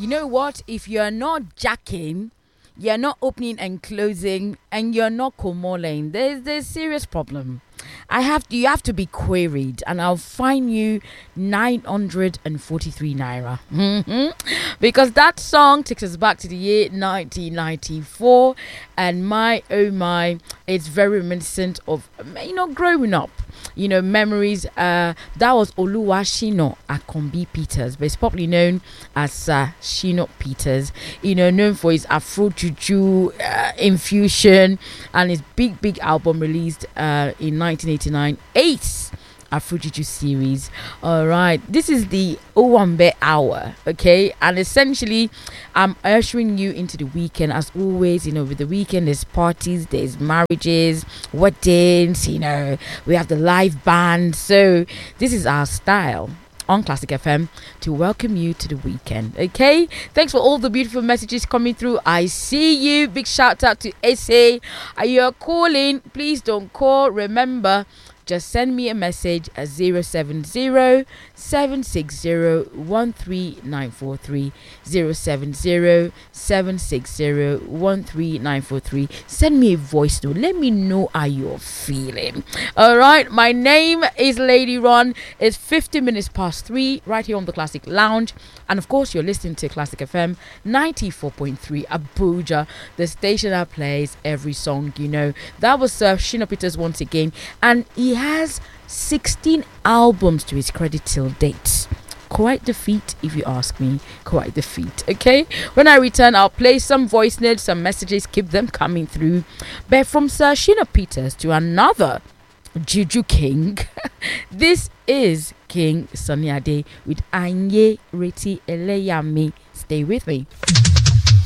You know what? If you're not jacking, you're not opening and closing, and you're not comoling, there's serious problem. You have to be queried, and I'll fine you 943 naira. Because that song takes us back to the year 1994, and my oh my, it's very reminiscent of growing up. Memories. That was Oluwashino Akombi Peters, but it's probably known as Shino Peters. Known for his Afro Juju infusion and his big album released in 1989, Ace Afro Juju series. All right, this is the Owambe Hour, okay, and essentially I'm ushering you into the weekend. As always, with the weekend there's parties, there's marriages, weddings, we have the live band. So this is our style on Classic FM to welcome you to the weekend. Okay, thanks for all the beautiful messages coming through. I see you. Big shout out to SA. You're calling, please don't call. Remember, just send me a message at 070-760-13943, 070-760-13943. Send me a voice note. Let me know how you're feeling. All right, my name is Lady Ron. It's 50 minutes past 3 right here on the Classic Lounge. And of course, you're listening to Classic FM 94.3 Abuja, the station that plays every song. That was Shino Peters once again, and he has 16 albums to his credit till date. Quite the feat, if you ask me. Quite the feat. Okay, when I return, I'll play some voice notes, some messages, keep them coming through. But from Sir Shino Peters to another Juju King, this is King Sunny Ade with Anye Reti Eleyami. Stay with me.